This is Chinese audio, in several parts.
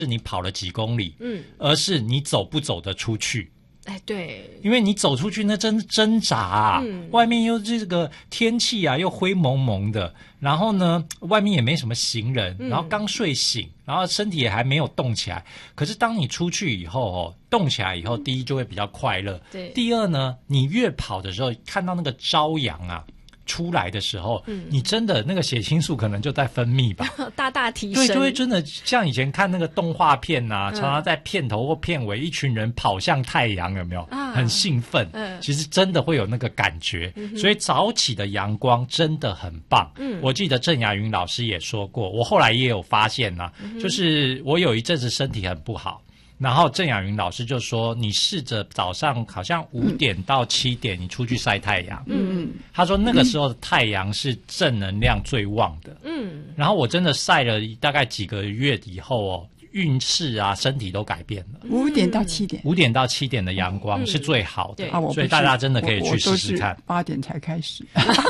你跑了几公里，而是你走不走得出去。 哎，对， 因为你走出去那真挣扎啊，外面又这个天气啊又灰蒙蒙的，然后呢外面也没什么行人，然后刚睡醒，然后身体也还没有动起来。可是当你出去以后动起来以后，第一就会比较快乐， 对。 第二呢，你越跑的时候看到那个朝阳啊出来的时候，你真的那个血清素可能就在分泌吧， 大大提升。 对，就会真的像以前看那个动画片啊，常常在片头或片尾，一群人跑向太阳，有没有？很兴奋。其实真的会有那个感觉，所以早起的阳光真的很棒。我记得郑雅云老师也说过，我后来也有发现啊，就是我有一阵子身体很不好。然后郑雅云老师就说，你试着早上好像5点到7点你出去晒太阳。他说那个时候的太阳是正能量最旺的。然后我真的晒了大概几个月以后运势啊身体都改变了。 5点到7点 ，5点到7点的阳光是最好的。所以大家真的可以去试试看。 8点才开始。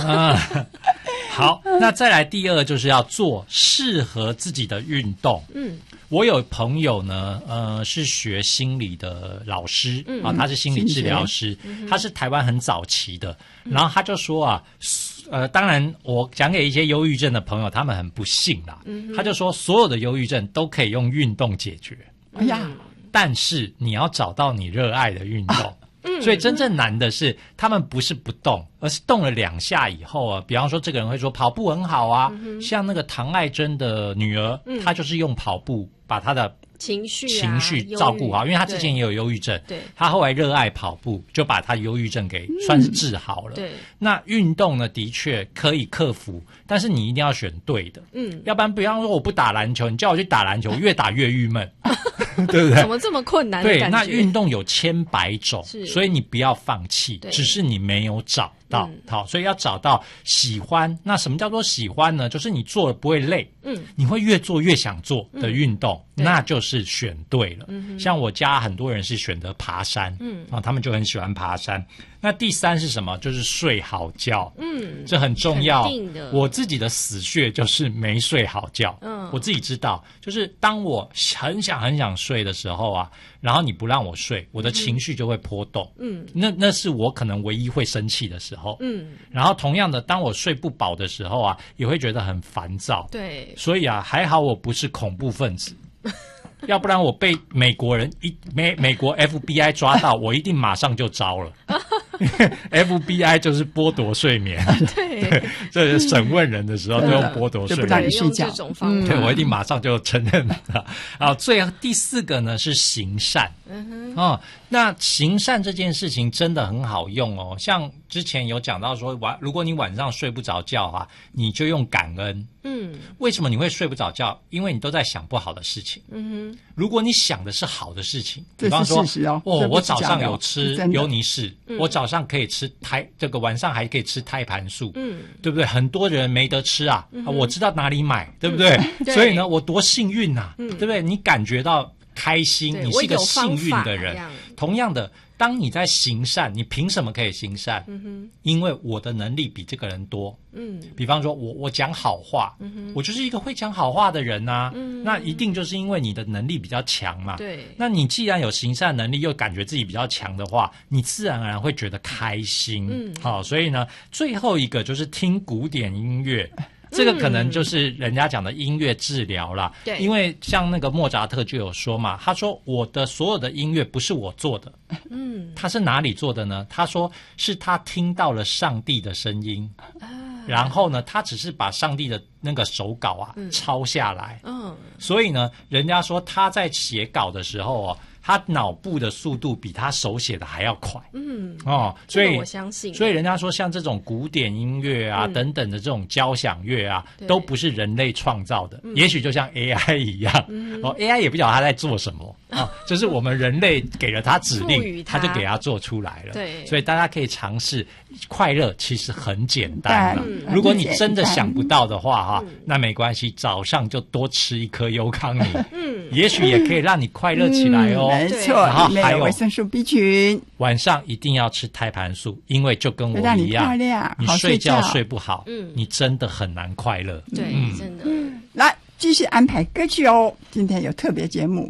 好，那再来第二就是要做适合自己的运动。我有朋友呢，是学心理的老师啊，他是心理治疗师，他是台湾很早期的。然后他就说啊，当然我讲给一些忧郁症的朋友，他们很不幸啦。他就说，所有的忧郁症都可以用运动解决。 哎呀， 但是你要找到你热爱的运动。所以真正难的是，他们不是不动，而是动了2下以后啊，比方说这个人会说跑步很好啊，像那个唐爱珍的女儿，她就是用跑步把她的情绪照顾好，因为她之前也有忧郁症，她后来热爱跑步，就把她忧郁症给算是治好了。那运动呢，的确可以克服，但是你一定要选对的，要不然比方说我不打篮球，你叫我去打篮球，越打越郁闷。对不对？ 怎么这么困难的感觉？ 对，那运动有千百种，所以你不要放弃，只是你没有找到。好，所以要找到喜欢。那什么叫做喜欢呢？就是你做了不会累，你会越做越想做的运动，那就是选对了。像我家很多人是选择爬山，他们就很喜欢爬山。那第3是什么？就是睡好觉，这很重要。我自己的死穴就是没睡好觉，我自己知道，就是当我很想睡的时候啊，然后你不让我睡，我的情绪就会波动，那是我可能唯一会生气的时候，然后同样的，当我睡不饱的时候啊，也会觉得很烦躁， 对， 所以啊，还好我不是恐怖分子。要不然我被美国人美国 FBI 抓到，我一定马上就招了。FBI 就是剥夺睡眠，对，这审问人的时候都用剥夺睡眠， 就不让你睡觉。 对，我一定马上就承认了。好，第4个呢是行善。那行善这件事情真的很好用哦。像之前有讲到说，如果你晚上睡不着觉啊，你就用感恩。为什么你会睡不着觉？因为你都在想不好的事情。如果你想的是好的事情，比方说，我早上有吃优尼士，我早上可以吃这个晚上还可以吃胎盘素，对不对？很多人没得吃啊，我知道哪里买，对不对？所以呢，我多幸运啊，对不对？你感觉到开心，你是一个幸运的人。同样的，当你在行善，你凭什么可以行善？因为我的能力比这个人多。比方说我讲好话，我就是一个会讲好话的人啊。那一定就是因为你的能力比较强嘛。对，那你既然有行善能力，又感觉自己比较强的话，你自然而然会觉得开心。好，所以呢，最后一个就是听古典音乐。这个可能就是人家讲的音乐治疗啦。对，因为像那个莫扎特就有说嘛，他说我的所有的音乐不是我做的，他是哪里做的呢？他说是他听到了上帝的声音，然后呢，他只是把上帝的那个手稿啊抄下来。所以呢，人家说他在写稿的时候他脑部的速度比他手写的还要快。所以我相信，所以人家说像这种古典音乐啊等等的这种交响乐啊，都不是人类创造的，也许就像 AI 一样。AI 也不晓得他在做什么就是我们人类给了他指令，他就给他做出来了。对，所以大家可以尝试，快乐其实很简单了。如果你真的想不到的话那没关系，早上就多吃一颗优康妮，也许也可以让你快乐起来哦。 没错，里面有维生素 B 群。 晚上一定要吃胎盘素，因为就跟我一样，你睡觉睡不好，你真的很难快乐。 对，真的。 来， 继续安排歌曲哦。今天有特别节目。